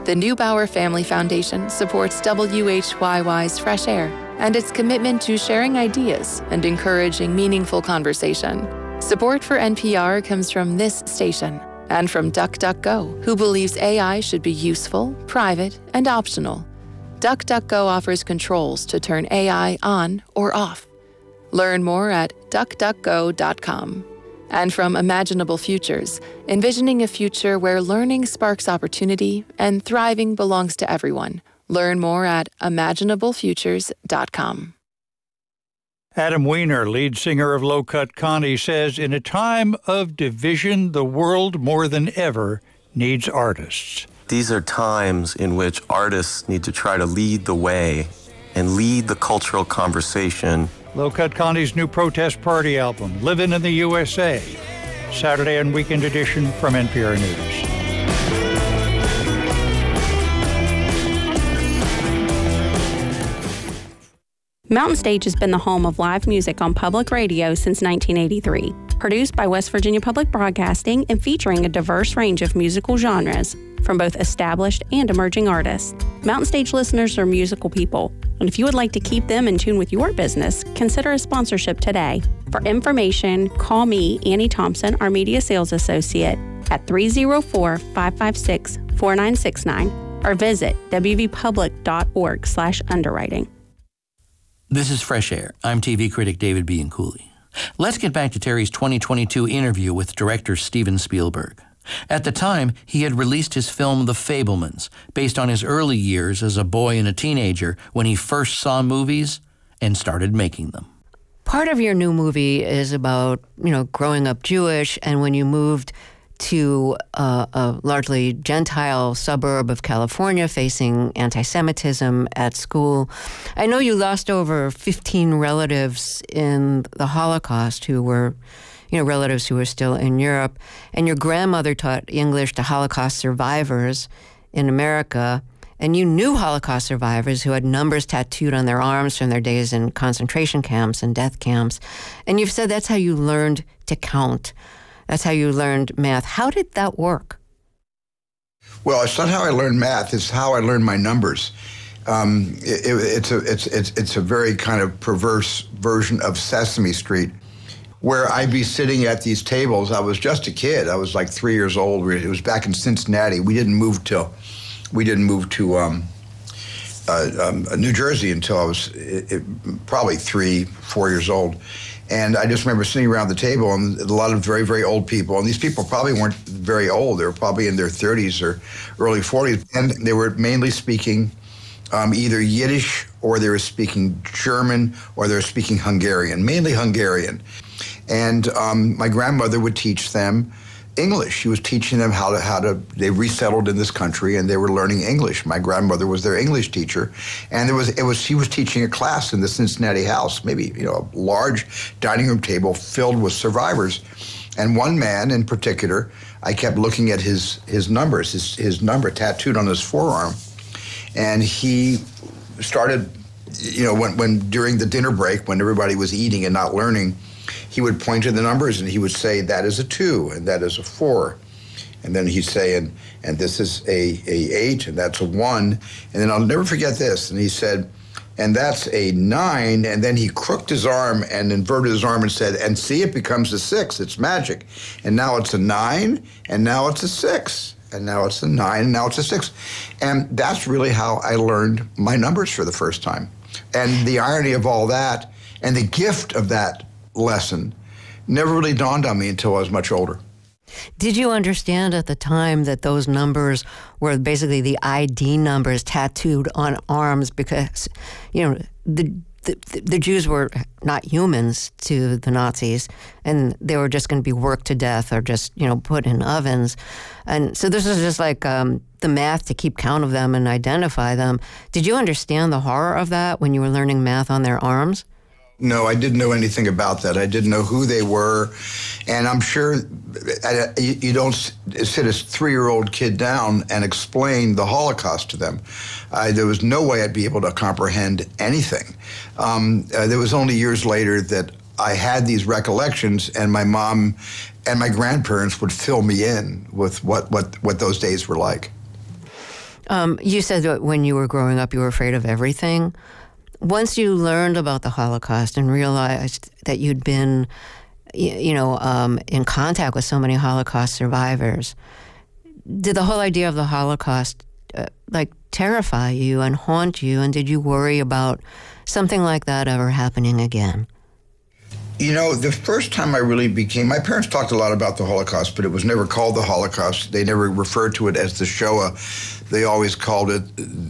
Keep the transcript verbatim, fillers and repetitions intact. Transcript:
The Neubauer Family Foundation supports W H Y Y's Fresh Air and its commitment to sharing ideas and encouraging meaningful conversation. Support for N P R comes from this station and from DuckDuckGo, who believes A I should be useful, private, and optional. DuckDuckGo offers controls to turn A I on or off. Learn more at duck duck go dot com. And from Imaginable Futures, envisioning a future where learning sparks opportunity and thriving belongs to everyone. Learn more at imaginable futures dot com. Adam Weiner, lead singer of Low Cut Connie, says, in a time of division, the world more than ever needs artists. These are times in which artists need to try to lead the way and lead the cultural conversation. Low Cut Connie's new protest party album, Livin' in the U S A. Saturday and weekend edition from N P R News. Mountain Stage has been the home of live music on public radio since nineteen eighty-three. Produced by West Virginia Public Broadcasting and featuring a diverse range of musical genres from both established and emerging artists. Mountain Stage listeners are musical people, and if you would like to keep them in tune with your business, consider a sponsorship today. For information, call me, Annie Thompson, our media sales associate, at three oh four, five five six, four nine six nine or visit w v public dot org slash underwriting. This is Fresh Air. I'm T V critic David Bianculli. Let's get back to Terry's twenty twenty-two interview with director Steven Spielberg. At the time, he had released his film The Fabelmans, based on his early years as a boy and a teenager when he first saw movies and started making them. Part of your new movie is about, you know, growing up Jewish, and when you moved to uh, a largely Gentile suburb of California facing anti-Semitism at school. I know you lost over fifteen relatives in the Holocaust who were, you know, relatives who were still in Europe, and your grandmother taught English to Holocaust survivors in America, and you knew Holocaust survivors who had numbers tattooed on their arms from their days in concentration camps and death camps, and you've said that's how you learned to count. That's how you learned math. How did that work? Well, it's not how I learned math. It's how I learned my numbers. Um, it, it, it's a it's it's it's a very kind of perverse version of Sesame Street, where I'd be sitting at these tables. I was just a kid. I was like three years old. It was back in Cincinnati. We didn't move till we didn't move to um, uh, um, New Jersey until I was it, it, probably three, four years old. And I just remember sitting around the table and a lot of very, very old people. And these people probably weren't very old. They were probably in their thirties or early forties. And they were mainly speaking um, either Yiddish or they were speaking German or they were speaking Hungarian, mainly Hungarian. And um, my grandmother would teach them English. She was teaching them how to, how to, they resettled in this country and they were learning English. My grandmother was their English teacher. And there was, it was, she was teaching a class in the Cincinnati house, maybe, you know, a large dining room table filled with survivors. And one man in particular, I kept looking at his, his numbers, his, his number tattooed on his forearm. And he started, you know, when, when during the dinner break, when everybody was eating and not learning, he would point to the numbers and he would say, that is a two and that is a four. And then he'd say, and, and this is a, a eight and that's a one. And then I'll never forget this. And he said, and that's a nine. And then he crooked his arm and inverted his arm and said, and see, it becomes a six. It's magic. And now it's a nine and now it's a six. And now it's a nine and now it's a six. And that's really how I learned my numbers for the first time. And the irony of all that and the gift of that lesson never really dawned on me until I was much older. Did you understand at the time that those numbers were basically the I D numbers tattooed on arms because, you know, the, the the Jews were not humans to the Nazis and they were just going to be worked to death or just, you know, put in ovens. And so this was just like um, the math to keep count of them and identify them. Did you understand the horror of that when you were learning math on their arms? No, I didn't know anything about that. I didn't know who they were. And I'm sure you don't sit a three-year-old kid down and explain the Holocaust to them. Uh, there was no way I'd be able to comprehend anything. Um, uh, there was only years later that I had these recollections and my mom and my grandparents would fill me in with what, what, what those days were like. Um, you said that when you were growing up, you were afraid of everything. Once you learned about the Holocaust and realized that you'd been, you know, um, in contact with so many Holocaust survivors, did the whole idea of the Holocaust, uh, like, terrify you and haunt you? And did you worry about something like that ever happening again? You know, the first time I really became, my parents talked a lot about the Holocaust, but it was never called the Holocaust. They never referred to it as the Shoah. They always called it